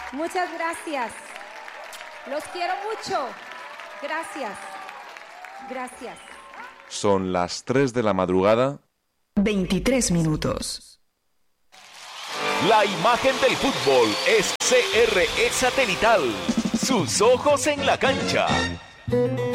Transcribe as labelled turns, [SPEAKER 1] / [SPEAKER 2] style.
[SPEAKER 1] Muchas gracias. Los quiero mucho. Gracias. Gracias.
[SPEAKER 2] Son las 3 de la madrugada.
[SPEAKER 3] 23 minutos.
[SPEAKER 4] La imagen del fútbol es CRE Satelital. Sus ojos en la cancha.